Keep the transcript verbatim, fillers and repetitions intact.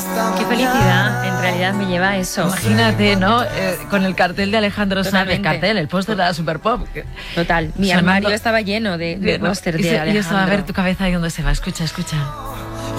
Qué felicidad, en realidad me lleva a eso. Imagínate, ¿no? Eh, con el cartel de Alejandro Sanz, el Totalmente. cartel, el póster de la Super Pop. Total, mi Sonando- armario estaba lleno de, de No, póster y de se- Alejandro. Y eso, a ver tu cabeza ahí dónde se va. Escucha, escucha.